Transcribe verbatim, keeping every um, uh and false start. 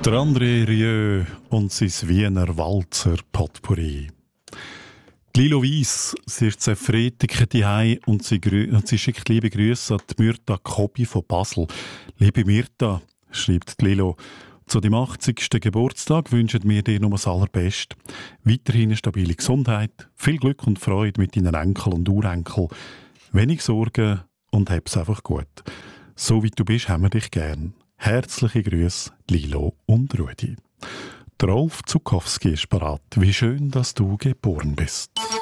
Der André Rieu und sein Wiener Walzer Potpourri. Die Lilo Weiss, sie ist zu Freitag daheim und sie, grü- und sie schickt liebe Grüße an die Myrta Kobi von Basel. Liebe Myrta, schreibt die Lilo, zu deinem achtzigsten Geburtstag wünschen wir dir nur das Allerbeste. Weiterhin eine stabile Gesundheit, viel Glück und Freude mit deinen Enkel und Urenkel. Wenig Sorgen und hab's einfach gut. So wie du bist, haben wir dich gern. Herzliche Grüße, Lilo und Rudi. Der Rolf Zukowski ist bereit. Wie schön, dass du geboren bist.